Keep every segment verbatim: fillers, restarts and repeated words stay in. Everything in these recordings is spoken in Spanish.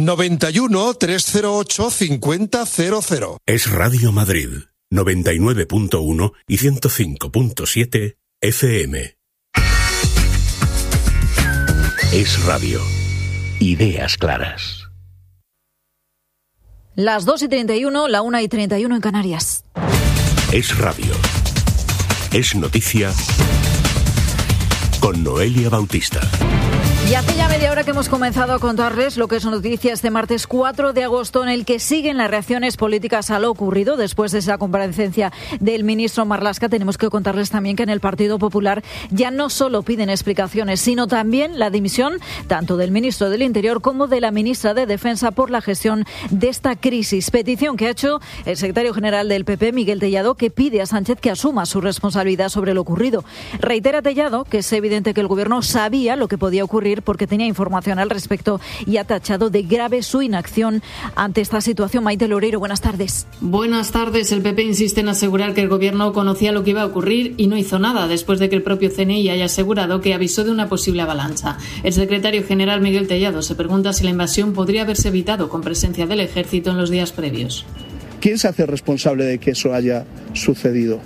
noventa y uno, trescientos ocho, cincuenta cero cero. Es Radio Madrid, noventa y nueve punto uno y ciento cinco punto siete F M. Es radio. Ideas claras. Las dos y treinta y uno, la una y treinta y uno en Canarias. Es radio. Es noticia con Noelia Bautista. Y hace ya media hora que hemos comenzado a contarles lo que es noticia este martes cuatro de agosto, en el que siguen las reacciones políticas a lo ocurrido después de esa comparecencia del ministro Marlaska. Tenemos que contarles también que en el Partido Popular ya no solo piden explicaciones, sino también la dimisión tanto del ministro del Interior como de la ministra de Defensa por la gestión de esta crisis. Petición que ha hecho el secretario general del P P, Miguel Tellado, que pide a Sánchez que asuma su responsabilidad sobre lo ocurrido. Reitera Tellado que es evidente que el Gobierno sabía lo que podía ocurrir porque tenía información al respecto y ha tachado de grave su inacción ante esta situación. Maite Loureiro, buenas tardes. Buenas tardes. El P P insiste en asegurar que el Gobierno conocía lo que iba a ocurrir y no hizo nada, después de que el propio C N I haya asegurado que avisó de una posible avalancha. El secretario general Miguel Tellado se pregunta si la invasión podría haberse evitado con presencia del Ejército en los días previos. ¿Quién se hace responsable de que eso haya sucedido?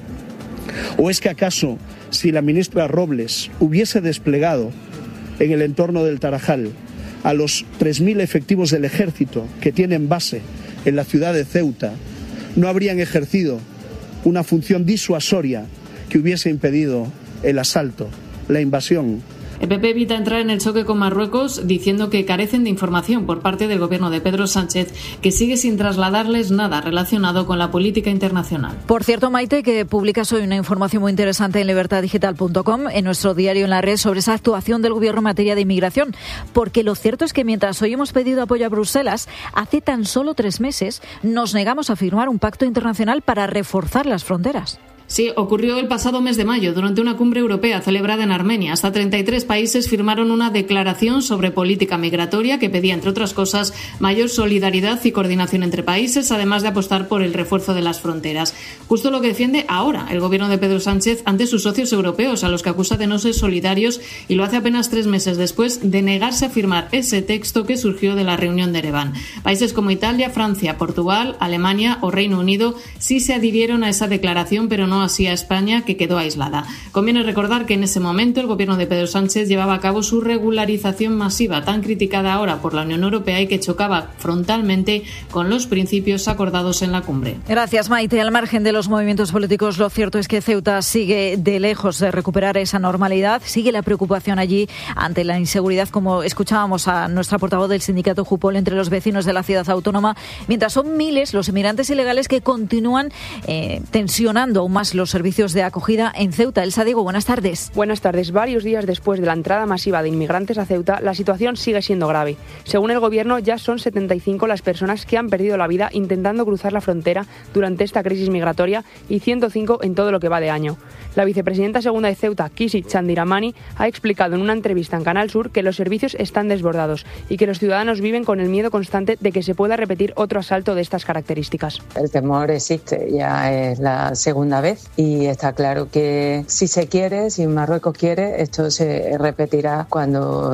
¿O es que acaso, si la ministra Robles hubiese desplegado en el entorno del Tarajal a los tres mil efectivos del Ejército que tienen base en la ciudad de Ceuta, no habrían ejercido una función disuasoria que hubiese impedido el asalto, la invasión? El P P evita entrar en el choque con Marruecos diciendo que carecen de información por parte del Gobierno de Pedro Sánchez, que sigue sin trasladarles nada relacionado con la política internacional. Por cierto, Maite, que publicas hoy una información muy interesante en libertad digital punto com, en nuestro diario en la red, sobre esa actuación del Gobierno en materia de inmigración. Porque lo cierto es que mientras hoy hemos pedido apoyo a Bruselas, hace tan solo tres meses nos negamos a firmar un pacto internacional para reforzar las fronteras. Sí, ocurrió el pasado mes de mayo, durante una cumbre europea celebrada en Armenia. Hasta treinta y tres países firmaron una declaración sobre política migratoria que pedía, entre otras cosas, mayor solidaridad y coordinación entre países, además de apostar por el refuerzo de las fronteras. Justo lo que defiende ahora el Gobierno de Pedro Sánchez ante sus socios europeos, a los que acusa de no ser solidarios, y lo hace apenas tres meses después de negarse a firmar ese texto que surgió de la reunión de Ereván. Países como Italia, Francia, Portugal, Alemania o Reino Unido sí se adhirieron a esa declaración, pero no así a España, que quedó aislada. Conviene recordar que en ese momento el Gobierno de Pedro Sánchez llevaba a cabo su regularización masiva, tan criticada ahora por la Unión Europea y que chocaba frontalmente con los principios acordados en la cumbre. Gracias, Maite. Al margen de los movimientos políticos, lo cierto es que Ceuta sigue de lejos de recuperar esa normalidad. Sigue la preocupación allí ante la inseguridad, como escuchábamos a nuestra portavoz del sindicato Jupol, entre los vecinos de la ciudad autónoma, mientras son miles los inmigrantes ilegales que continúan eh, tensionando aún más los servicios de acogida en Ceuta. Elsa Diego, buenas tardes. Buenas tardes. Varios días después de la entrada masiva de inmigrantes a Ceuta, la situación sigue siendo grave. Según el Gobierno, ya son setenta y cinco las personas que han perdido la vida intentando cruzar la frontera durante esta crisis migratoria y ciento cinco en todo lo que va de año. La vicepresidenta segunda de Ceuta, Kisi Chandiramani, ha explicado en una entrevista en Canal Sur que los servicios están desbordados y que los ciudadanos viven con el miedo constante de que se pueda repetir otro asalto de estas características. El temor existe, ya es la segunda vez. Y está claro que si se quiere, si Marruecos quiere, esto se repetirá cuando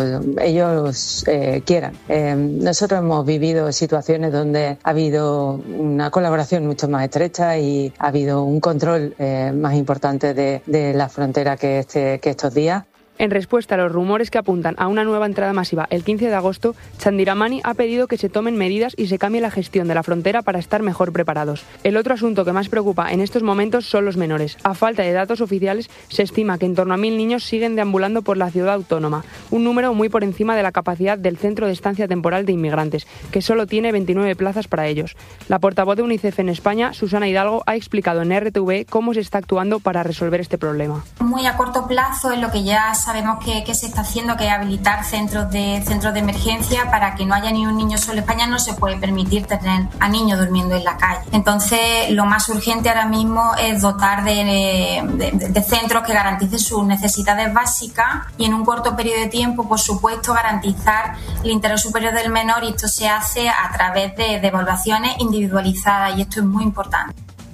ellos eh, quieran. Eh, nosotros hemos vivido situaciones donde ha habido una colaboración mucho más estrecha y ha habido un control eh, más importante de, de la frontera que, este, que estos días. En respuesta a los rumores que apuntan a una nueva entrada masiva el quince de agosto, Chandiramani ha pedido que se tomen medidas y se cambie la gestión de la frontera para estar mejor preparados. El otro asunto que más preocupa en estos momentos son los menores. A falta de datos oficiales, se estima que en torno a mil niños siguen deambulando por la ciudad autónoma, un número muy por encima de la capacidad del Centro de Estancia Temporal de Inmigrantes, que solo tiene veintinueve plazas para ellos. La portavoz de UNICEF en España, Susana Hidalgo, ha explicado en R T V cómo se está actuando para resolver este problema. Muy a corto plazo es lo que ya sabemos que, que se está haciendo, que es habilitar centros de centros de emergencia para que no haya ni un niño solo. En España no se puede permitir tener a niños durmiendo en la calle. Entonces, lo más urgente ahora mismo es dotar de, de, de centros que garanticen sus necesidades básicas y en un corto periodo de tiempo, por supuesto, garantizar el interés superior del menor, y esto se hace a través de, de evaluaciones individualizadas, y esto es muy importante.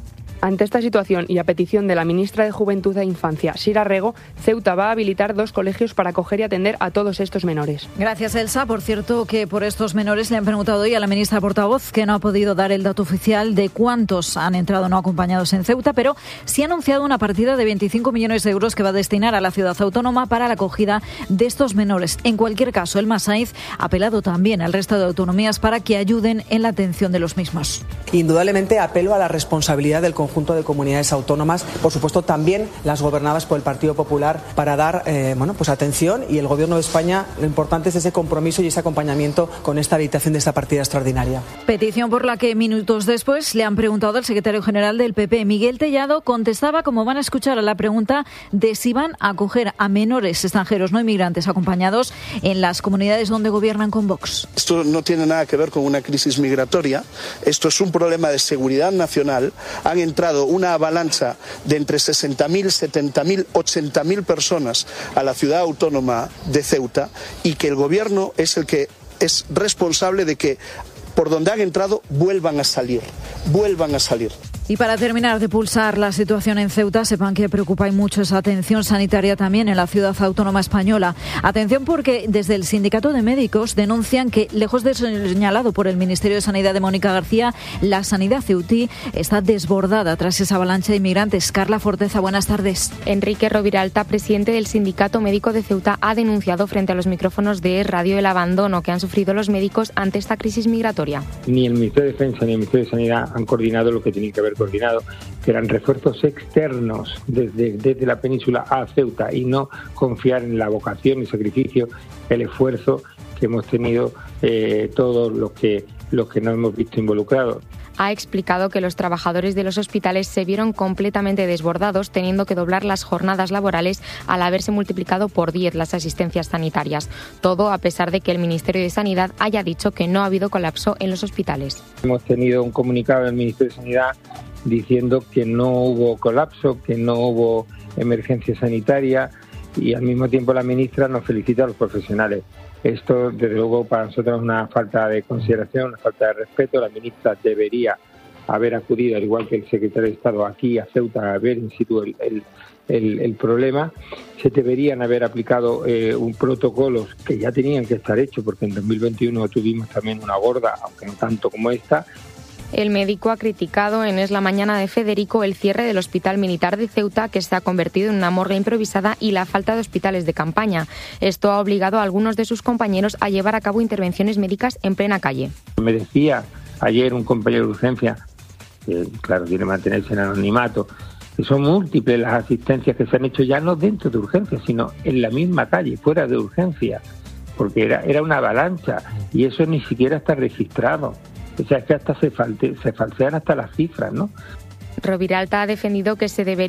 Ante esta situación y a petición de la ministra de Juventud e Infancia, Sira Rego, Ceuta va a habilitar dos colegios para acoger y atender a todos estos menores. Gracias, Elsa. Por cierto, que por estos menores le han preguntado hoy a la ministra portavoz, que no ha podido dar el dato oficial de cuántos han entrado no acompañados en Ceuta, pero sí ha anunciado una partida de veinticinco millones de euros que va a destinar a la ciudad autónoma para la acogida de estos menores. En cualquier caso, el Masaiz ha apelado también al resto de autonomías para que ayuden en la atención de los mismos. Indudablemente apelo a la responsabilidad del conjunto de comunidades autónomas, por supuesto también las gobernadas por el Partido Popular, para dar eh, bueno, pues atención, y el Gobierno de España, lo importante es ese compromiso y ese acompañamiento con esta habilitación de esta partida extraordinaria. Petición por la que minutos después le han preguntado al secretario general del P P, Miguel Tellado, contestaba, como van a escuchar, a la pregunta de si van a acoger a menores extranjeros no inmigrantes acompañados en las comunidades donde gobiernan con Vox. Esto no tiene nada que ver con una crisis migratoria, esto es un problema de seguridad nacional. Han entrado una avalancha de entre sesenta mil, setenta mil, ochenta mil personas a la ciudad autónoma de Ceuta, y que el gobierno es el que es responsable de que por donde han entrado vuelvan a salir, vuelvan a salir. Y para terminar de pulsar la situación en Ceuta, sepan que preocupa y mucho esa atención sanitaria también en la ciudad autónoma española. Atención, porque desde el Sindicato de Médicos denuncian que, lejos de ser señalado por el Ministerio de Sanidad de Mónica García, la sanidad ceutí está desbordada tras esa avalancha de inmigrantes. Carla Forteza, buenas tardes. Enrique Roviralta, presidente del Sindicato Médico de Ceuta, ha denunciado frente a los micrófonos de Radio el abandono que han sufrido los médicos ante esta crisis migratoria. Ni el Ministerio de Defensa ni el Ministerio de Sanidad han coordinado lo que tenían que haber coordinado, que eran refuerzos externos desde, desde la península a Ceuta, y no confiar en la vocación, el sacrificio, el esfuerzo que hemos tenido eh, todos los que, los que nos hemos visto involucrados. Ha explicado que los trabajadores de los hospitales se vieron completamente desbordados, teniendo que doblar las jornadas laborales al haberse multiplicado por diez las asistencias sanitarias. Todo a pesar de que el Ministerio de Sanidad haya dicho que no ha habido colapso en los hospitales. Hemos tenido un comunicado del Ministerio de Sanidad diciendo que no hubo colapso, que no hubo emergencia sanitaria, y al mismo tiempo la ministra nos felicita a los profesionales. Esto, desde luego, para nosotros es una falta de consideración, una falta de respeto. La ministra debería haber acudido, al igual que el secretario de Estado, aquí a Ceuta a ver in situ el, el, el, el problema. Se deberían haber aplicado eh, un protocolos que ya tenían que estar hechos, porque en dos mil veintiuno tuvimos también una gorda, aunque no tanto como esta. El médico ha criticado en Es la Mañana de Federico el cierre del Hospital Militar de Ceuta, que se ha convertido en una morgue improvisada, y la falta de hospitales de campaña. Esto ha obligado a algunos de sus compañeros a llevar a cabo intervenciones médicas en plena calle. Me decía ayer un compañero de urgencia, que claro, quiere mantenerse en anonimato, que son múltiples las asistencias que se han hecho ya no dentro de urgencia, sino en la misma calle, fuera de urgencia, porque era, era una avalancha, y eso ni siquiera está registrado. O sea, es que hasta se, falte, se falsean hasta las cifras, ¿no? Roviralta ha defendido que se debería